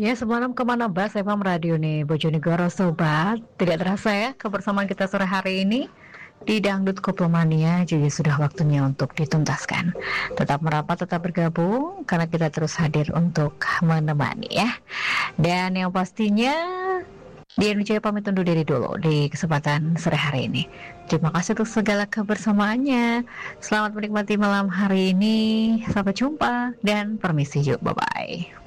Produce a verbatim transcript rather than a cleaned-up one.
Ya, semalam kemana Bas F M Radio nih Bojonegoro Sobat. Tidak terasa ya kebersamaan kita sore hari ini di Dangdut Kopomania juga sudah waktunya untuk dituntaskan. Tetap merapat, tetap bergabung karena kita terus hadir untuk menemani ya. Dan yang pastinya di Indonesia pamit undur diri dulu di kesempatan sore hari ini. Terima kasih untuk segala kebersamaannya. Selamat menikmati malam hari ini. Sampai jumpa dan permisi yuk. Bye bye.